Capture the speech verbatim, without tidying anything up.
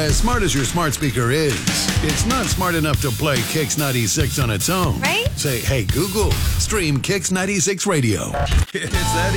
As smart as your smart speaker is, it's not smart enough to play Kix ninety-six on its own. Right? Say, hey, Google, stream Kix ninety-six Radio. It's that